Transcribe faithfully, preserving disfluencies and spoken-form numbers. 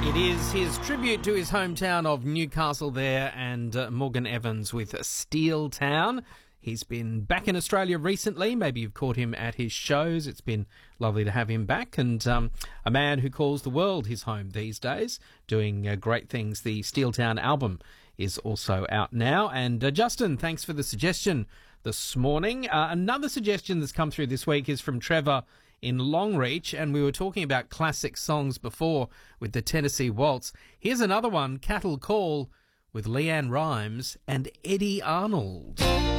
It is his tribute to his hometown of Newcastle there, and uh, Morgan Evans with Steel Town. He's been back in Australia recently. Maybe you've caught him at his shows. It's been lovely to have him back. And um, a man who calls the world his home these days, doing uh, great things. The Steel Town album is also out now. And uh, Justin, thanks for the suggestion this morning. Uh, another suggestion that's come through this week is from Trevor in Longreach, and we were talking about classic songs before with the Tennessee Waltz. Here's another one, Cattle Call, with Leanne Rimes and Eddie Arnold.